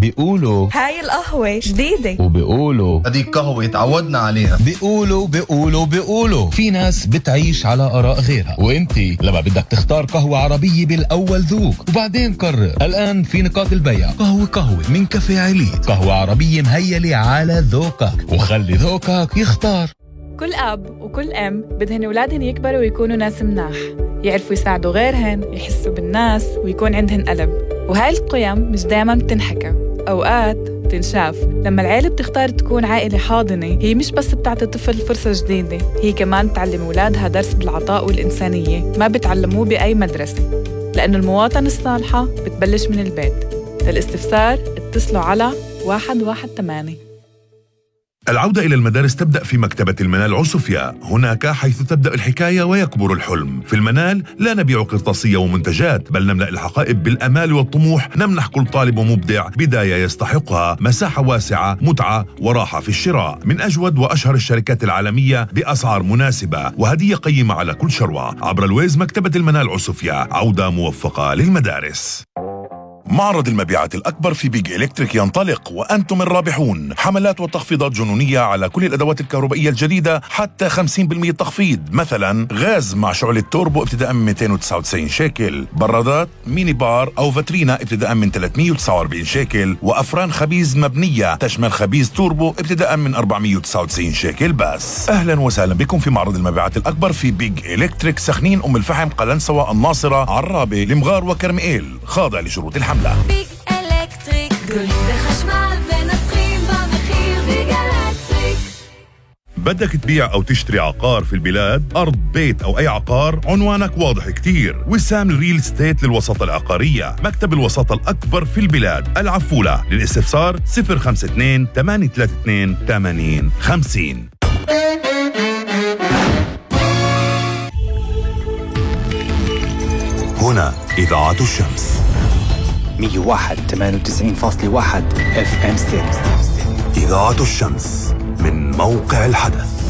بيقولوا هاي القهوة جديدة، وبيقولوا هديك قهوة تعودنا عليها. بيقولوا في ناس بتعيش على آراء غيرها، وانتي لما بدك تختار قهوة عربية بالأول ذوق وبعدين قرر. الآن في نقاط البيع قهوة من كافيه عليت، قهوة عربية مهيلة على ذوقك، وخلي ذوقك يختار. كل أب وكل أم بدهن أولادهن يكبروا ويكونوا ناس مناح، يعرفوا يساعدوا غيرهن، يحسوا بالناس ويكون عندهن قلب. وهاي القيم مش دايما بتنحكى، أوقات بتنشاف. لما العيلة بتختار تكون عائلة حاضنة، هي مش بس بتعطي الطفل فرصة جديدة، هي كمان بتعلم أولادها درس بالعطاء والإنسانية ما بتعلموه بأي مدرسة، لأنه المواطنة الصالحة بتبلش من البيت. للاستفسار اتصلوا على 118. العودة إلى المدارس تبدأ في مكتبة المنال عصفية، هناك حيث تبدأ الحكاية ويكبر الحلم. في المنال لا نبيع قرطاسية ومنتجات، بل نملأ الحقائب بالأمال والطموح، نمنح كل طالب ومبدع بداية يستحقها، مساحة واسعة، متعة وراحة في الشراء، من أجود وأشهر الشركات العالمية بأسعار مناسبة وهدية قيمة على كل شروة. عبر الويز مكتبة المنال عصفية، عودة موفقة للمدارس. معرض المبيعات الأكبر في بيج إلكتريك ينطلق وأنتم الرابحون. حملات وتخفيضات جنونية على كل الأدوات الكهربائية الجديدة، حتى 50% تخفيض. مثلا غاز مع شعلة توربو ابتداء من 299 شيكل، برادات ميني بار أو فاترينا ابتداء من 349 شيكل، وأفران خبيز مبنية تشمل خبيز توربو ابتداء من 499 شيكل بس. أهلا وسهلا بكم في معرض المبيعات الأكبر في بيج إلكتريك، سخنين، أم الفحم، قلنسوة، الناصرة، عرابة، المغار وكرمئيل، خاضع لشروط الحملة. بيج إلكتريك، كل خشمال بنفخين بمخير بيج إلكتريك. بدك تبيع أو تشتري عقار في البلاد، أرض، بيت أو أي عقار، عنوانك واضح كتير. وسام ريل ستيت للوساطة العقارية، مكتب الوساطة الأكبر في البلاد، العفولة. للاستفسار 052 832 8050. هنا إذاعة الشمس 101.98.1 FM ستيريو. إذاعة الشمس من موقع الحدث.